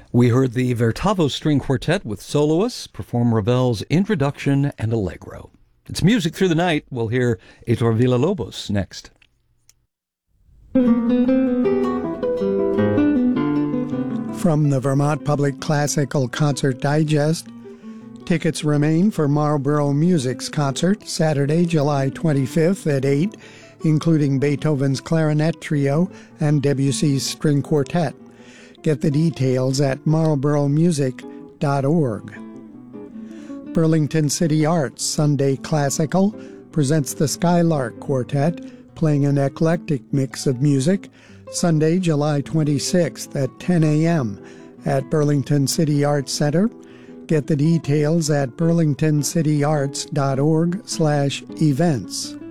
We heard the Vertavo String Quartet with soloists perform Ravel's Introduction and Allegro. It's Music Through the Night. We'll hear Heitor Villa-Lobos next. From the Vermont Public Classical Concert Digest, tickets remain for Marlborough Music's concert Saturday, July 25th at 8, including Beethoven's Clarinet Trio and Debussy's String Quartet. Get the details at marlboroughmusic.org. Burlington City Arts Sunday Classical presents the Skylark Quartet, playing an eclectic mix of music, Sunday, July 26th at 10 a.m. at Burlington City Arts Center. Get the details at burlingtoncityarts.org/events.